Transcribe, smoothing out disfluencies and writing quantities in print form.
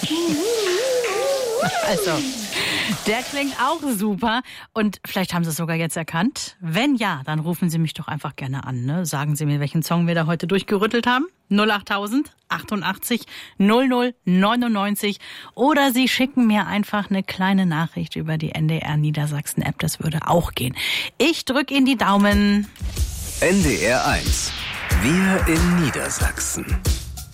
Also, der klingt auch super. Und vielleicht haben Sie es sogar jetzt erkannt. Wenn ja, dann rufen Sie mich doch einfach gerne an. Ne? Sagen Sie mir, welchen Song wir da heute durchgerüttelt haben. 08000 88 00 99. Oder Sie schicken mir einfach eine kleine Nachricht über die NDR Niedersachsen App. Das würde auch gehen. Ich drücke Ihnen die Daumen. NDR 1. Wir in Niedersachsen.